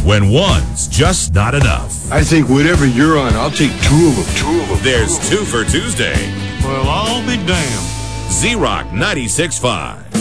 when one's just not enough. I think whatever you're on, I'll take two of them. There's two for Tuesday. Well, I'll be damned. Z-Rock 96.5.